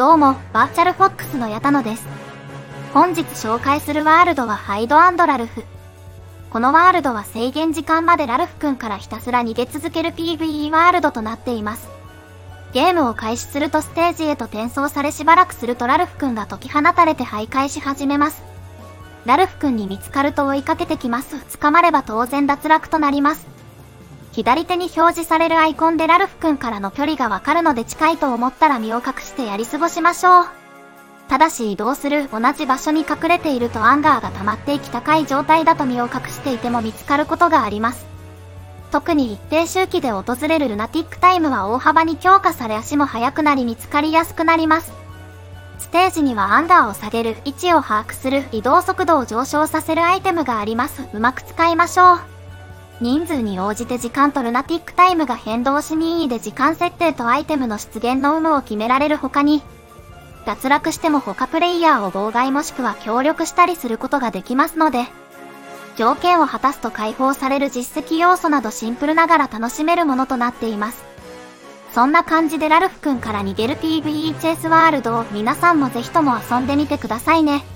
どうも、バーチャルフォックスの矢田野です。本日紹介するワールドはハイド&ラルフ。このワールドは制限時間までラルフ君からひたすら逃げ続ける PvE ワールドとなっています。ゲームを開始するとステージへと転送されしばらくするとラルフ君が解き放たれて徘徊し始めます。ラルフ君に見つかると追いかけてきます。捕まれば当然脱落となります。左手に表示されるアイコンでラルフ君からの距離がわかるので近いと思ったら身を隠してやり過ごしましょう。ただし移動する同じ場所に隠れているとアンガーが溜まっていき高い状態だと身を隠していても見つかることがあります。特に一定周期で訪れるルナティックタイムは大幅に強化され足も速くなり見つかりやすくなります。ステージにはアンガーを下げる、位置を把握する、移動速度を上昇させるアイテムがあります。うまく使いましょう。人数に応じて時間とルナティックタイムが変動し任意で時間設定とアイテムの出現の有無を決められる他に、脱落しても他プレイヤーを妨害もしくは協力したりすることができますので、条件を果たすと解放される実績要素などシンプルながら楽しめるものとなっています。そんな感じでラルフ君から逃げる PvE チェイスワールドを皆さんもぜひとも遊んでみてくださいね。